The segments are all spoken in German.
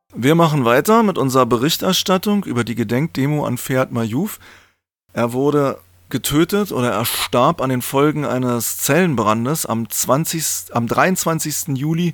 Wir machen weiter mit unserer Berichterstattung über die Gedenkdemo an Ferhat Mayouf. Er wurde getötet oder er starb an den Folgen eines Zellenbrandes am 23. Juli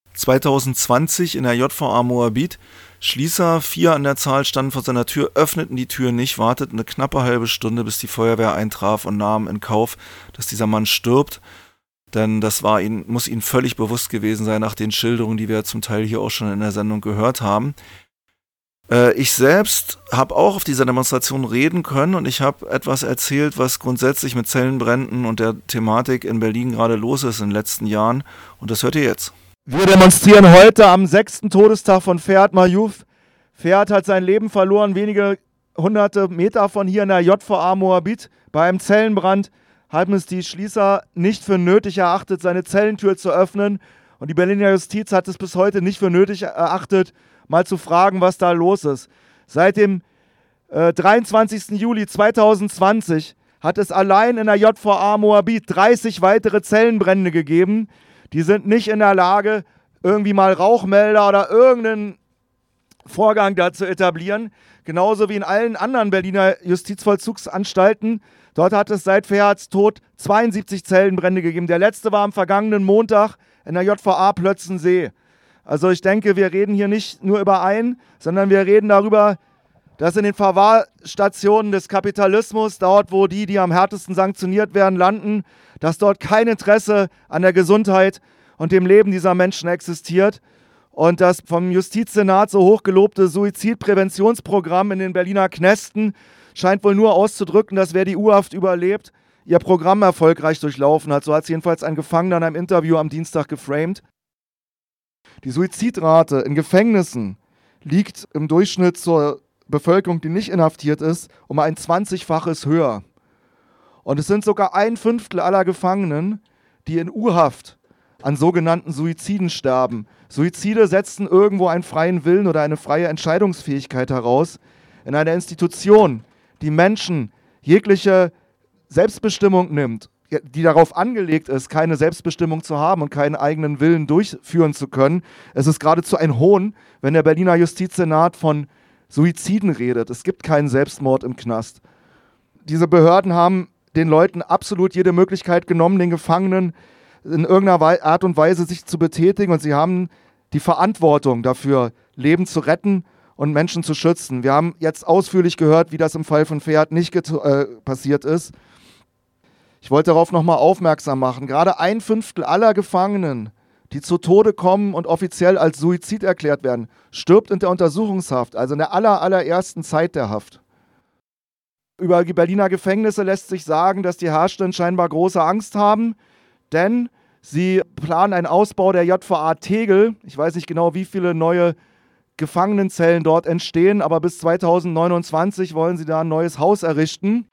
2020 in der JVA Moabit. Schließer, 4 an der Zahl, standen vor seiner Tür, öffneten die Tür nicht, warteten eine knappe halbe Stunde, bis die Feuerwehr eintraf und nahmen in Kauf, dass dieser Mann stirbt. Denn das muss Ihnen völlig bewusst gewesen sein nach den Schilderungen, die wir zum Teil hier auch schon in der Sendung gehört haben. Ich selbst habe auch auf dieser Demonstration reden können und ich habe etwas erzählt, was grundsätzlich mit Zellenbränden und der Thematik in Berlin gerade los ist in den letzten Jahren. Und das hört ihr jetzt. Wir demonstrieren heute am 6. Todestag von Ferhat Mayouf. Ferhat hat sein Leben verloren, wenige hunderte Meter von hier in der JVA Moabit bei einem Zellenbrand. Haben es die Schließer nicht für nötig erachtet, seine Zellentür zu öffnen. Und die Berliner Justiz hat es bis heute nicht für nötig erachtet, mal zu fragen, was da los ist. Seit dem 23. Juli 2020 hat es allein in der JVA Moabit 30 weitere Zellenbrände gegeben. Die sind nicht in der Lage, irgendwie mal Rauchmelder oder irgendeinen Vorgang da zu etablieren. Genauso wie in allen anderen Berliner Justizvollzugsanstalten. Dort hat es seit Ferhats Tod 72 Zellenbrände gegeben. Der letzte war am vergangenen Montag in der JVA Plötzensee. Also ich denke, wir reden hier nicht nur über einen, sondern wir reden darüber, dass in den Verwahrstationen des Kapitalismus, dort wo die am härtesten sanktioniert werden, landen, dass dort kein Interesse an der Gesundheit und dem Leben dieser Menschen existiert. Und das vom Justizsenat so hochgelobte Suizidpräventionsprogramm in den Berliner Knästen scheint wohl nur auszudrücken, dass wer die U-Haft überlebt, ihr Programm erfolgreich durchlaufen hat. So hat es jedenfalls ein Gefangener in einem Interview am Dienstag geframed. Die Suizidrate in Gefängnissen liegt im Durchschnitt zur Bevölkerung, die nicht inhaftiert ist, um ein 20-faches höher. Und es sind sogar 1/5 aller Gefangenen, die in U-Haft an sogenannten Suiziden sterben. Suizide setzen irgendwo einen freien Willen oder eine freie Entscheidungsfähigkeit heraus. In einer Institution, die Menschen jegliche Selbstbestimmung nimmt, die darauf angelegt ist, keine Selbstbestimmung zu haben und keinen eigenen Willen durchführen zu können. Es ist geradezu ein Hohn, wenn der Berliner Justizsenat von Suiziden redet. Es gibt keinen Selbstmord im Knast. Diese Behörden haben den Leuten absolut jede Möglichkeit genommen, den Gefangenen in irgendeiner Art und Weise sich zu betätigen, und sie haben die Verantwortung dafür, Leben zu retten und Menschen zu schützen. Wir haben jetzt ausführlich gehört, wie das im Fall von Ferhat nicht passiert ist. Ich wollte darauf nochmal aufmerksam machen. Gerade 1/5 aller Gefangenen, die zu Tode kommen und offiziell als Suizid erklärt werden, stirbt in der Untersuchungshaft, also in der allerersten Zeit der Haft. Über die Berliner Gefängnisse lässt sich sagen, dass die Herrschenden scheinbar große Angst haben, denn sie planen einen Ausbau der JVA Tegel. Ich weiß nicht genau, wie viele neue Gefangenenzellen dort entstehen, aber bis 2029 wollen sie da ein neues Haus errichten.